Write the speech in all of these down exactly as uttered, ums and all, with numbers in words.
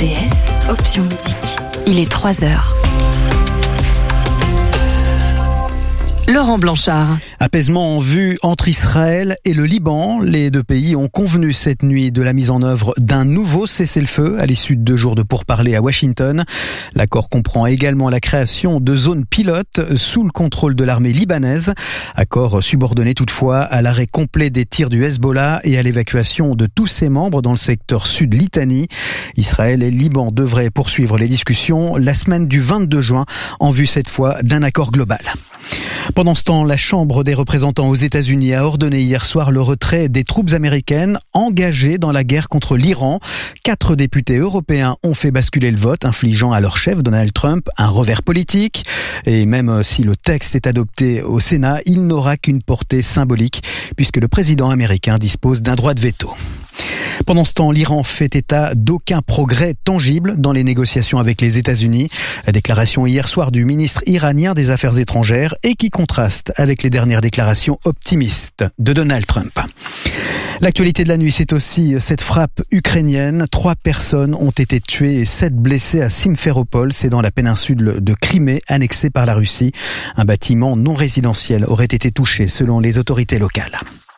T S, option musique. Il est trois heures. Laurent Blanchard. Apaisement en vue entre Israël et le Liban. Les deux pays ont convenu cette nuit de la mise en œuvre d'un nouveau cessez-le-feu à l'issue de deux jours de pourparlers à Washington. L'accord comprend également la création de zones pilotes sous le contrôle de l'armée libanaise. Accord subordonné toutefois à l'arrêt complet des tirs du Hezbollah et à l'évacuation de tous ses membres dans le secteur sud Litanie. Israël et le Liban devraient poursuivre les discussions la semaine du vingt-deux juin en vue cette fois d'un accord global. Pendant ce temps, la Chambre des représentants aux États-Unis a ordonné hier soir le retrait des troupes américaines engagées dans la guerre contre l'Iran. Quatre députés européens ont fait basculer le vote, infligeant à leur chef Donald Trump un revers politique. Et même si le texte est adopté au Sénat, il n'aura qu'une portée symbolique puisque le président américain dispose d'un droit de veto. Pendant ce temps, l'Iran fait état d'aucun progrès tangible dans les négociations avec les États-Unis. La déclaration hier soir du ministre iranien des Affaires étrangères et qui contraste avec les dernières déclarations optimistes de Donald Trump. L'actualité de la nuit, c'est aussi cette frappe ukrainienne. Trois personnes ont été tuées et sept blessées à Simferopol. C'est dans la péninsule de Crimée, annexée par la Russie. Un bâtiment non résidentiel aurait été touché selon les autorités locales.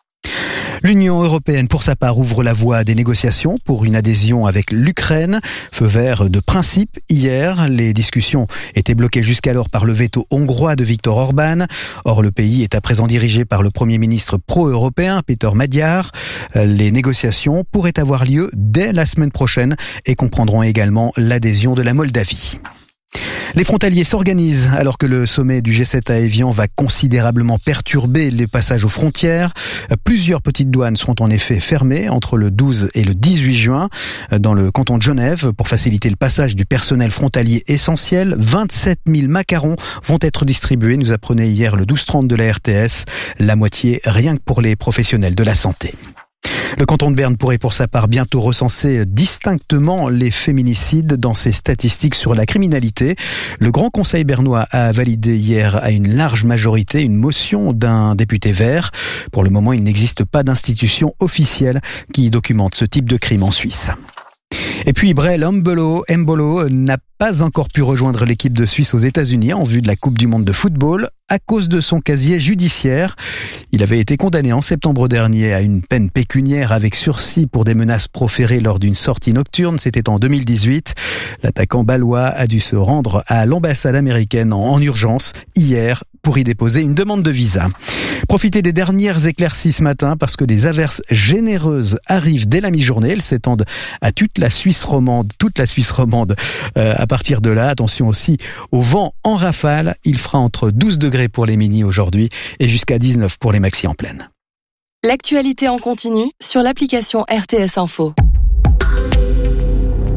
L'Union européenne, pour sa part, ouvre la voie à des négociations pour une adhésion avec l'Ukraine. Feu vert de principe hier. Les discussions étaient bloquées jusqu'alors par le veto hongrois de Viktor Orban. Or, le pays est à présent dirigé par le Premier ministre pro-européen, Péter Magyar. Les négociations pourraient avoir lieu dès la semaine prochaine et comprendront également l'adhésion de la Moldavie. Les frontaliers s'organisent alors que le sommet du G sept à Évian va considérablement perturber les passages aux frontières. Plusieurs petites douanes seront en effet fermées entre le douze et le dix-huit juin. Dans le canton de Genève, pour faciliter le passage du personnel frontalier essentiel, vingt-sept mille macarons vont être distribués, nous apprenait hier le douze trente de la R T S, la moitié rien que pour les professionnels de la santé. Le canton de Berne pourrait pour sa part bientôt recenser distinctement les féminicides dans ses statistiques sur la criminalité. Le Grand Conseil bernois a validé hier à une large majorité une motion d'un député vert. Pour le moment, il n'existe pas d'institution officielle qui documente ce type de crime en Suisse. Et puis Brel Embolo, Embolo n'a pas encore pu rejoindre l'équipe de Suisse aux États-Unis en vue de la Coupe du Monde de football à cause de son casier judiciaire. Il avait été condamné en septembre dernier à une peine pécuniaire avec sursis pour des menaces proférées lors d'une sortie nocturne. C'était en deux mille dix-huit. L'attaquant bâlois a dû se rendre à l'ambassade américaine en urgence hier pour y déposer une demande de visa. Profitez des dernières éclaircies ce matin parce que des averses généreuses arrivent dès la mi-journée. Elles s'étendent à toute la Suisse romande, toute la Suisse romande. Euh, à partir de là, attention aussi au vent en rafale. Il fera entre douze degrés pour les mini aujourd'hui et jusqu'à dix-neuf pour les maxi en plaine. L'actualité en continu sur l'application R T S Info.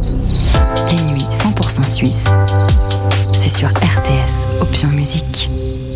Les nuits cent pour cent suisse, c'est sur R T S, option musique.